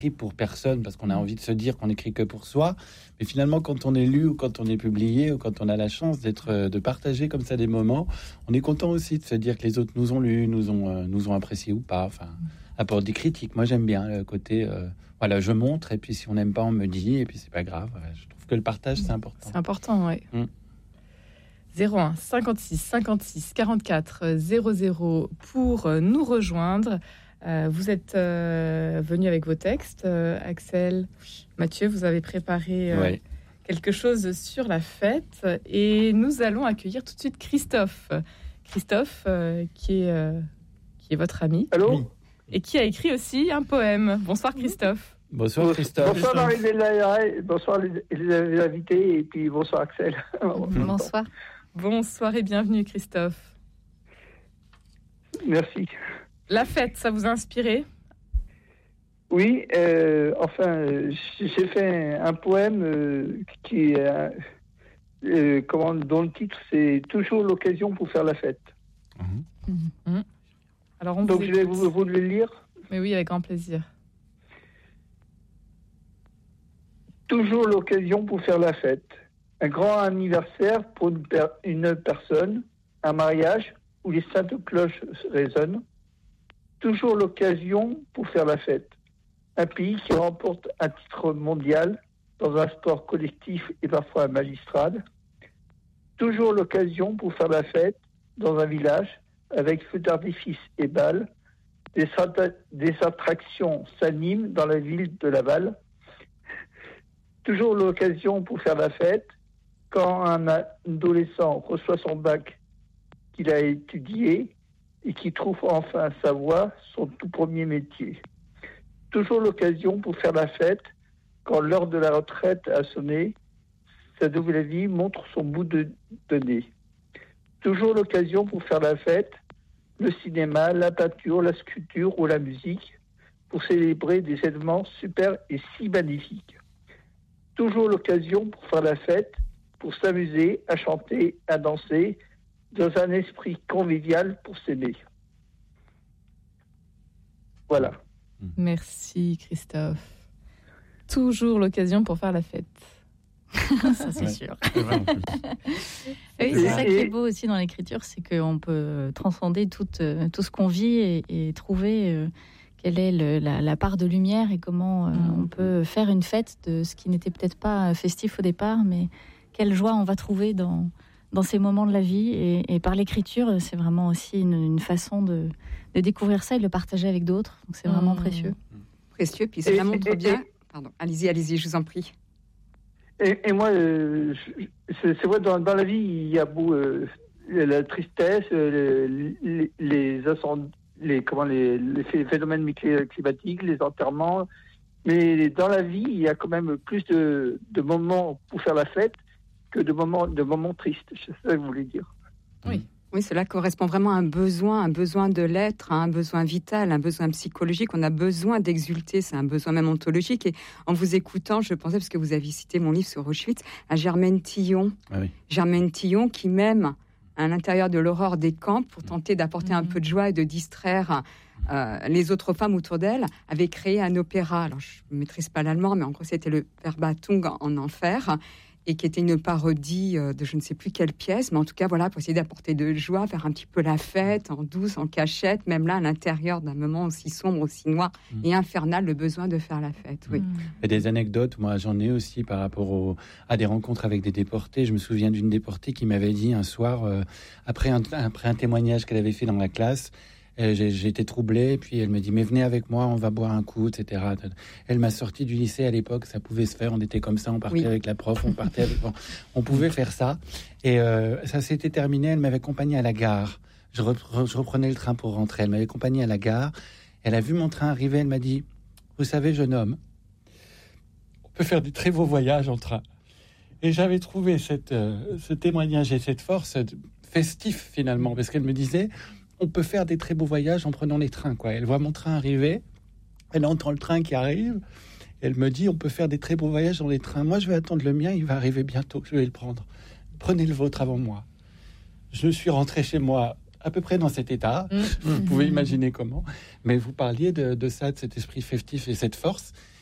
pour personne, parce qu'on a envie de se dire qu'on écrit que pour soi. Mais finalement, quand on est lu ou quand on est publié ou quand on a la chance de partager comme ça des moments, on est content aussi de se dire que les autres nous ont lus, nous ont apprécié ou pas. Enfin, apporte des critiques. Moi, j'aime bien le côté, voilà, je montre et puis si on n'aime pas, on me dit et puis c'est pas grave. Voilà, je trouve que le partage, c'est important. C'est important, oui. 01 56 56 44 00 pour nous rejoindre. Vous êtes venu avec vos textes, Axel, Mathieu, vous avez préparé quelque chose sur la fête et nous allons accueillir tout de suite Christophe. Christophe, qui est votre ami. Allô ? Et qui a écrit aussi un poème. Bonsoir Christophe. Bonsoir Christophe. Bonsoir Marie-Hélène, bonsoir les invités et puis bonsoir Axel. Bonsoir. Bonsoir et bienvenue Christophe. Merci. La fête, ça vous a inspiré ? Oui, j'ai fait un poème dont le titre c'est toujours l'occasion pour faire la fête. Alors donc je vais vous le lire. Mais oui, avec grand plaisir. Toujours l'occasion pour faire la fête. Un grand anniversaire pour une personne, un mariage où les saintes cloches résonnent. Toujours l'occasion pour faire la fête. Un pays qui remporte un titre mondial dans un sport collectif et parfois magistral. Toujours l'occasion pour faire la fête dans un village avec feux d'artifice et balles. Des attractions s'animent dans la ville de Laval. Toujours l'occasion pour faire la fête quand un adolescent reçoit son bac qu'il a étudié et qui trouve enfin sa voie, son tout premier métier. Toujours l'occasion pour faire la fête quand l'heure de la retraite a sonné, sa nouvelle vie montre son bout de nez. Toujours l'occasion pour faire la fête, le cinéma, la peinture, la sculpture ou la musique, pour célébrer des événements super et si magnifiques. Toujours l'occasion pour faire la fête, pour s'amuser, à chanter, à danser, dans un esprit convivial pour s'aimer. Voilà. Merci Christophe. Toujours l'occasion pour faire la fête. Ça c'est sûr. C'est ça qui est beau aussi dans l'écriture, c'est qu'on peut transcender tout ce qu'on vit et trouver quelle est la part de lumière et comment on peut faire une fête de ce qui n'était peut-être pas festif au départ, mais quelle joie on va trouver dans ces moments de la vie. Et par l'écriture, c'est vraiment aussi une façon de découvrir ça et de le partager avec d'autres. Donc c'est vraiment précieux. Précieux, puis cela montre bien... Pardon, allez-y, je vous en prie. Et moi, c'est vrai, dans la vie, il y a la tristesse, les phénomènes climatiques, les enterrements. Mais dans la vie, il y a quand même plus de moments pour faire la fête que de moments tristes. C'est ça que vous voulez dire. Oui, cela correspond vraiment à un besoin de l'être, un besoin vital, un besoin psychologique. On a besoin d'exulter, c'est un besoin même ontologique. Et en vous écoutant, je pensais, parce que vous avez cité mon livre sur Auschwitz, à Germaine Tillon. Ah oui. Germaine Tillon qui, même à l'intérieur de l'horreur des camps, pour tenter d'apporter un peu de joie et de distraire les autres femmes autour d'elle, avait créé un opéra. Alors, je ne maîtrise pas l'allemand, mais en gros, c'était le Verbatung en enfer, et qui était une parodie de je ne sais plus quelle pièce, mais en tout cas, voilà, pour essayer d'apporter de joie, faire un petit peu la fête, en douce, en cachette, même là, à l'intérieur d'un moment aussi sombre, aussi noir et infernal, le besoin de faire la fête, oui. Et des anecdotes, moi, j'en ai aussi par rapport à des rencontres avec des déportés. Je me souviens d'une déportée qui m'avait dit un soir, après un témoignage qu'elle avait fait dans la classe, j'ai été troublé, puis elle me dit mais venez avec moi, on va boire un coup, etc. Elle m'a sorti du lycée à l'époque, ça pouvait se faire, on était comme ça, on partait avec la prof, on pouvait faire ça, et ça s'était terminé. Elle m'avait accompagné à la gare, je reprenais le train pour rentrer, elle m'avait accompagné à la gare, elle a vu mon train arriver, elle m'a dit vous savez jeune homme, on peut faire des très beaux voyages en train. Et j'avais trouvé ce témoignage et cette force festif finalement, parce qu'elle me disait on peut faire des très beaux voyages en prenant les trains, quoi. Elle voit mon train arriver, elle entend le train qui arrive, elle me dit on peut faire des très beaux voyages dans les trains. Moi, je vais attendre le mien, il va arriver bientôt, je vais le prendre. Prenez le vôtre avant moi. Je suis rentré chez moi à peu près dans cet état. Vous pouvez imaginer comment. Mais vous parliez de ça, de cet esprit festif et cette force.